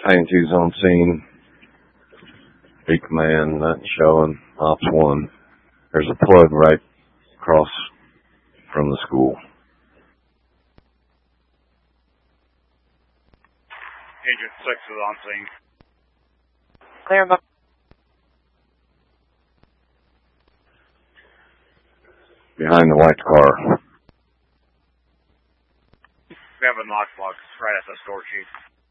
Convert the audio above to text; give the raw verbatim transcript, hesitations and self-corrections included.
Tank two's on scene. Big command, nothing showing. Ops one. There's a plug right across from the school. Agent six is on scene. Clear. Behind the white car. We have a knock box right at the score sheet.